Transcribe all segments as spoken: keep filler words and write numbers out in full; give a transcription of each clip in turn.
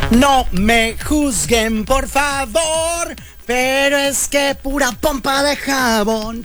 No me juzguen, por favor, pero es que pura pompa de jabón.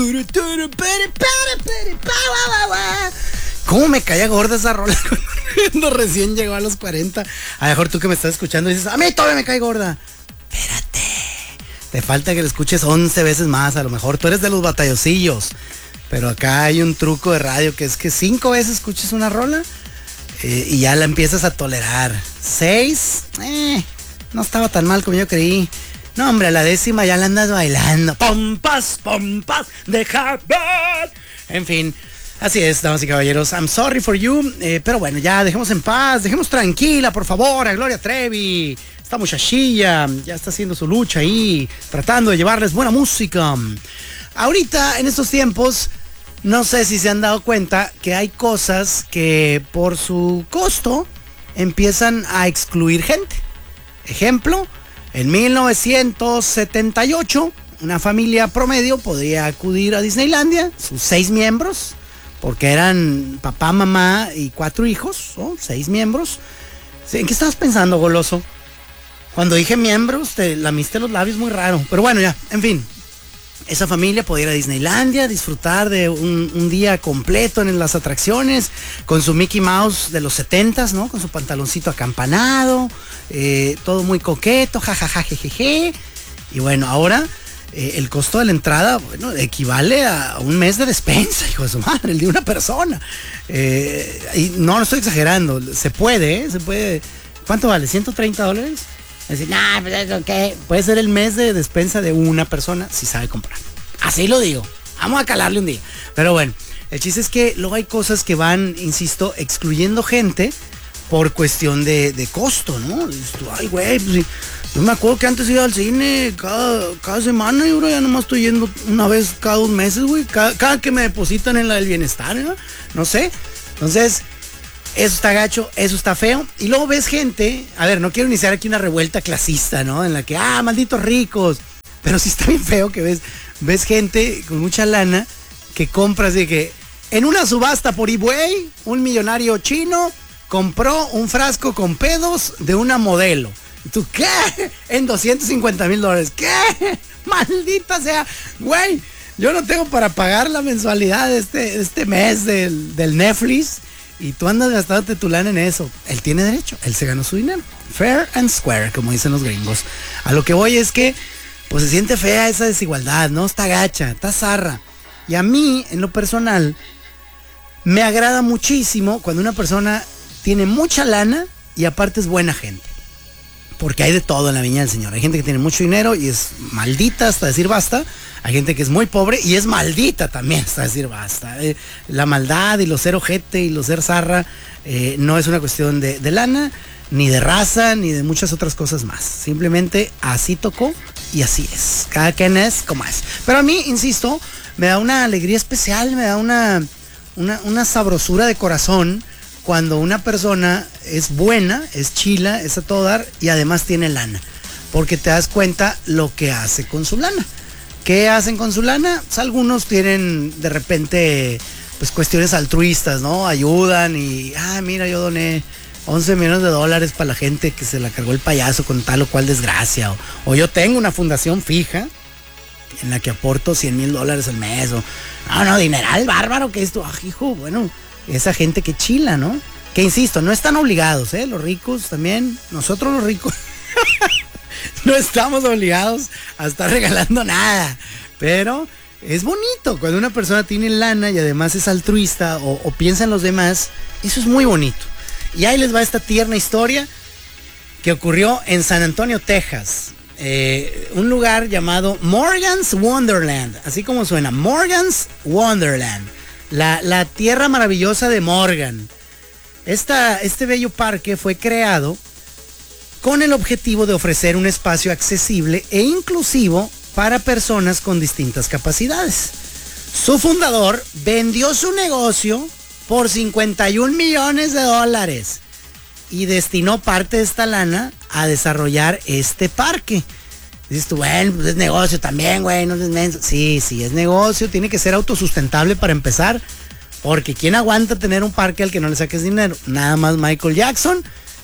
¿Cómo me caía gorda esa rola cuando recién llegó a los cuarenta? A lo mejor tú que me estás escuchando dices, a mí todavía me cae gorda. Espérate, te falta que lo escuches once veces más. A lo mejor tú eres de los batallosillos, pero acá hay un truco de radio que es que cinco veces escuches una rola eh, y ya la empiezas a tolerar. Seis, eh, no estaba tan mal como yo creí. No, hombre, a la décima ya la andas bailando. Pompas, pompas de jabón. En fin, así es, damas y caballeros. I'm sorry for you. Eh, pero bueno, ya dejemos en paz, dejemos tranquila, por favor, a Gloria Trevi. Esta muchachilla ya está haciendo su lucha ahí, tratando de llevarles buena música. Ahorita, en estos tiempos, no sé si se han dado cuenta que hay cosas que por su costo empiezan a excluir gente. Ejemplo, en mil novecientos setenta y ocho, una familia promedio podría acudir a Disneylandia, sus seis miembros, porque eran papá, mamá y cuatro hijos, ¿no? Seis miembros. ¿En qué estabas pensando, goloso? Cuando dije miembros, te lamiste los labios muy raro. Pero bueno, ya, en fin. Esa familia podía ir a Disneylandia, disfrutar de un, un día completo en las atracciones, con su Mickey Mouse de los setentas, ¿no? Con su pantaloncito acampanado, eh, todo muy coqueto, jajaja, jejeje. Y bueno, ahora eh, el costo de la entrada, bueno, equivale a un mes de despensa, hijo de su madre, el de una persona. Eh, y no, no estoy exagerando, se puede, ¿eh? Se puede. ¿Cuánto vale? ¿ciento treinta dólares? Es decir, nah, pues eso qué. Puede ser el mes de despensa de una persona si sabe comprar. Así lo digo. Vamos a calarle un día. Pero bueno, el chiste es que luego hay cosas que van, insisto, excluyendo gente por cuestión de, de costo, ¿no? Ay, güey, pues yo me acuerdo que antes iba al cine cada, cada semana y ahora ya nomás estoy yendo una vez cada dos meses, güey. Cada, cada que me depositan en la del bienestar, ¿no? No sé. Entonces, eso está gacho, eso está feo. Y luego ves gente, a ver, no quiero iniciar aquí una revuelta clasista, ¿no? En la que, ah, malditos ricos. Pero sí está bien feo que ves, ves gente con mucha lana que compra así que en una subasta por eBay, un millonario chino compró un frasco con pedos de una modelo. ¿Y tú qué? En doscientos cincuenta mil dólares. ¿Qué? Maldita sea, güey. Yo no tengo para pagar la mensualidad de este, de este mes del, del Netflix. Y tú andas gastándote tu lana en eso. Él tiene derecho, él se ganó su dinero. Fair and square, como dicen los gringos. A lo que voy es que, pues se siente fea esa desigualdad, ¿no? Está gacha, está zarra. Y a mí, en lo personal, me agrada muchísimo cuando una persona tiene mucha lana y aparte es buena gente. Porque hay de todo en la viña del Señor. Hay gente que tiene mucho dinero y es maldita hasta decir basta. Hay gente que es muy pobre y es maldita también hasta decir basta. Eh, la maldad y los ser ojete y los ser zarra eh, no es una cuestión de, de lana, ni de raza, ni de muchas otras cosas más. Simplemente así tocó y así es. Cada quien es como es. Pero a mí, insisto, me da una alegría especial, me da una, una, una sabrosura de corazón cuando una persona es buena, es chila, es a todo dar y además tiene lana. Porque te das cuenta lo que hace con su lana. ¿Qué hacen con su lana? Pues algunos tienen de repente pues cuestiones altruistas, ¿no? Ayudan y, ah, mira, yo doné once millones de dólares para la gente que se la cargó el payaso con tal o cual desgracia. O, o yo tengo una fundación fija en la que aporto cien mil dólares al mes. O, no, no, dineral bárbaro que esto. Ah, hijo, bueno, esa gente que chila, ¿no? Que insisto, no están obligados, ¿eh? Los ricos también, nosotros los ricos no estamos obligados a estar regalando nada. Pero es bonito cuando una persona tiene lana y además es altruista o, o piensa en los demás. Eso es muy bonito. Y ahí les va esta tierna historia que ocurrió en San Antonio, Texas. Eh, un lugar llamado Morgan's Wonderland. Así como suena, Morgan's Wonderland. La, la tierra maravillosa de Morgan. Esta, este bello parque fue creado con el objetivo de ofrecer un espacio accesible e inclusivo para personas con distintas capacidades. Su fundador vendió su negocio por cincuenta y un millones de dólares y destinó parte de esta lana a desarrollar este parque. Dices tú, bueno, pues es negocio también, güey, no es menso. Sí, sí, es negocio, tiene que ser autosustentable para empezar, porque ¿quién aguanta tener un parque al que no le saques dinero? Nada más Michael Jackson,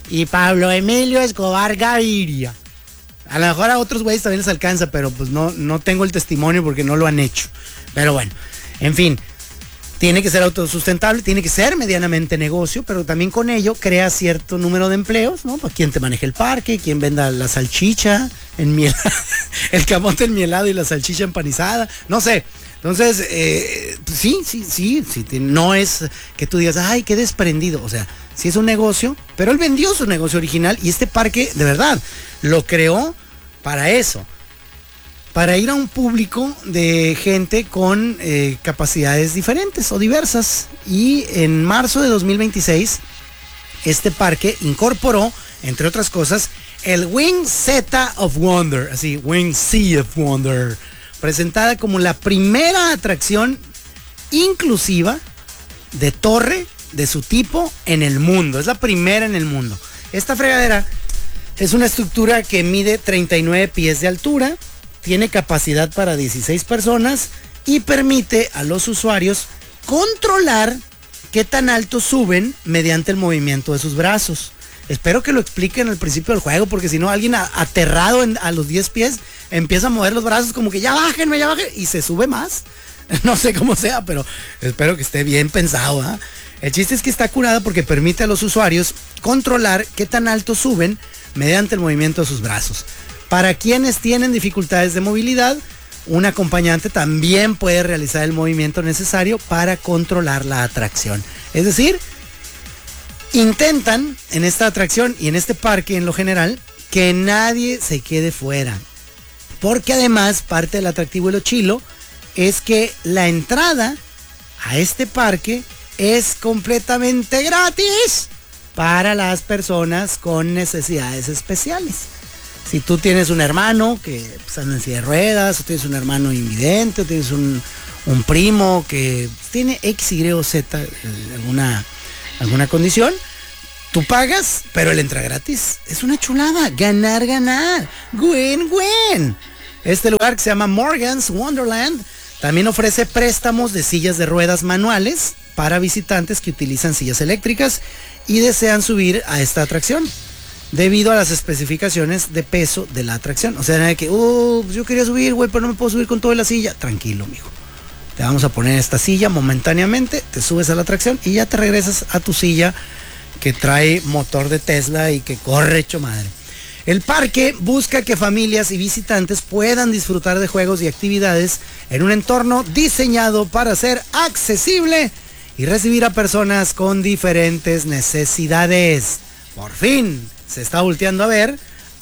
y Pablo Emilio Escobar Gaviria. A lo mejor a otros güeyes también les alcanza, pero pues no, no tengo el testimonio porque no lo han hecho. Pero bueno, en fin, tiene que ser autosustentable, tiene que ser medianamente negocio, pero también con ello crea cierto número de empleos, ¿no? Pues quién te maneja el parque, quién venda la salchicha enmielada, el camote enmielado y la salchicha empanizada, no sé. Entonces, eh, pues sí, sí, sí, sí, no es que tú digas, ay, qué desprendido, o sea, sí es un negocio, pero él vendió su negocio original y este parque, de verdad, lo creó para eso, para ir a un público de gente con eh, capacidades diferentes o diversas. Y en marzo de dos mil veintiséis, este parque incorporó, entre otras cosas, el Wing Z of Wonder, así, Wing Z of Wonder, presentada como la primera atracción inclusiva de torre de su tipo en el mundo. Es la primera en el mundo. Esta fregadera es una estructura que mide treinta y nueve pies de altura, tiene capacidad para dieciséis personas y permite a los usuarios controlar qué tan alto suben mediante el movimiento de sus brazos. Espero que lo expliquen al principio del juego, porque si no, alguien a, aterrado en, a los diez pies empieza a mover los brazos como que ya bájenme, ya bájenme, y se sube más. No sé cómo sea, pero espero que esté bien pensado, ¿eh? El chiste es que está curada porque permite a los usuarios controlar qué tan alto suben mediante el movimiento de sus brazos. Para quienes tienen dificultades de movilidad, un acompañante también puede realizar el movimiento necesario para controlar la atracción. Es decir, intentan en esta atracción y en este parque en lo general que nadie se quede fuera. Porque además parte del atractivo y lo chilo es que la entrada a este parque es completamente gratis para las personas con necesidades especiales. Si tú tienes un hermano que pues, anda en silla de ruedas, o tienes un hermano invidente, o tienes un, un primo que tiene X, Y o Z, alguna, alguna condición, tú pagas, pero él entra gratis. Es una chulada, ganar, ganar, win, win. Este lugar que se llama Morgan's Wonderland también ofrece préstamos de sillas de ruedas manuales para visitantes que utilizan sillas eléctricas y desean subir a esta atracción debido a las especificaciones de peso de la atracción. O sea, nada de que, oh, pues yo quería subir, güey, pero no me puedo subir con toda la silla. Tranquilo, mijo. Te vamos a poner esta silla momentáneamente, te subes a la atracción y ya te regresas a tu silla que trae motor de Tesla y que corre hecho madre. El parque busca que familias y visitantes puedan disfrutar de juegos y actividades en un entorno diseñado para ser accesible y recibir a personas con diferentes necesidades. Por fin se está volteando a ver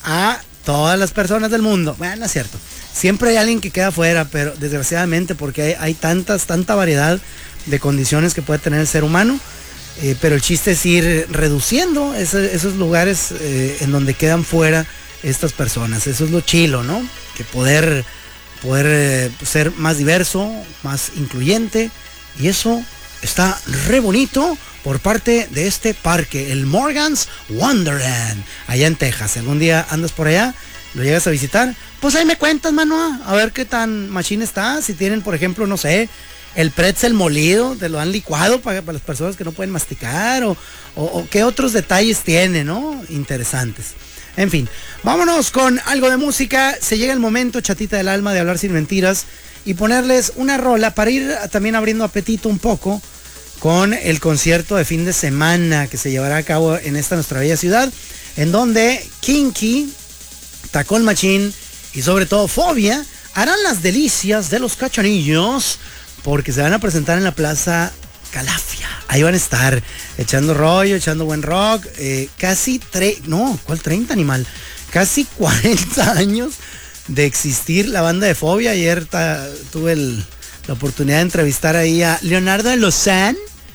a todas las personas del mundo. Bueno, no es cierto. Siempre hay alguien que queda fuera, pero desgraciadamente porque hay, hay tantas, tanta variedad de condiciones que puede tener el ser humano. Eh, pero el chiste es ir reduciendo ese, esos lugares eh, en donde quedan fuera estas personas. Eso es lo chilo, ¿no? Que poder, poder eh, ser más diverso, más incluyente. Y eso está re bonito por parte de este parque, el Morgan's Wonderland, allá en Texas. Si algún día andas por allá, lo llegas a visitar, pues ahí me cuentas, mano, a ver qué tan machín está. Si tienen, por ejemplo, no sé, el pretzel molido, te lo han licuado para, para las personas que no pueden masticar, o, o, o qué otros detalles tiene, ¿no? Interesantes. En fin, vámonos con algo de música. Se llega el momento, chatita del alma, de hablar sin mentiras y ponerles una rola para ir también abriendo apetito un poco con el concierto de fin de semana que se llevará a cabo en esta nuestra bella ciudad, en donde Kinky, Tacón Machín y sobre todo Fobia harán las delicias de los cachanillos, porque se van a presentar en la Plaza Calafia. Ahí van a estar echando rollo, echando buen rock. Eh, casi tres, no, ¿cuál treinta, animal? Casi cuarenta años de existir la banda de Fobia. Ayer ta, tuve el, la oportunidad de entrevistar ahí a Leonardo de Lozán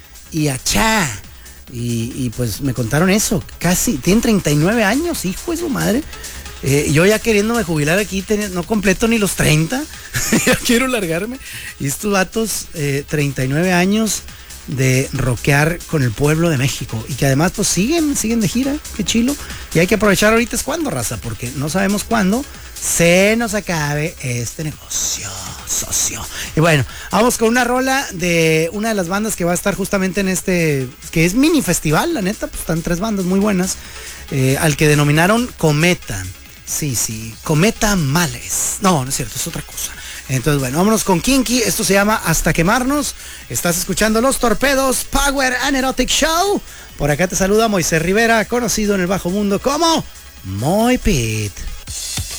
y a Cha. Y, y pues me contaron eso. Casi, tienen treinta y nueve años, hijo de su madre. Eh, yo ya queriéndome jubilar aquí, ten, no completo ni los treinta, ya quiero largarme. Y estos vatos, eh, treinta y nueve años de rockear con el pueblo de México. Y que además pues siguen, siguen de gira, qué chilo. Y hay que aprovechar ahorita es cuando, raza, porque no sabemos cuándo se nos acabe este negocio, socio. Y bueno, vamos con una rola de una de las bandas que va a estar justamente en este, que es mini festival, la neta, pues están tres bandas muy buenas. eh, al que denominaron Cometa. Sí, sí, Cometa Males. No, no es cierto, es otra cosa. Entonces, bueno, vámonos con Kinky. Esto se llama Hasta Quemarnos. Estás escuchando Los Torpedos Power and Erotic Show. Por acá te saluda Moisés Rivera, conocido en el bajo mundo como Moy Pit.